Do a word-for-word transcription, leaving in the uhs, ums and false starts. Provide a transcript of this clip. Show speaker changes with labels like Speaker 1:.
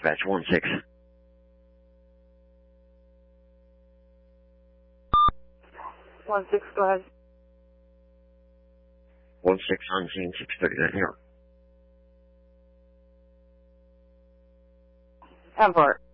Speaker 1: dispatch, one six.
Speaker 2: One six, go ahead.
Speaker 1: One six on scene, six thirty-nine here.
Speaker 2: ten four.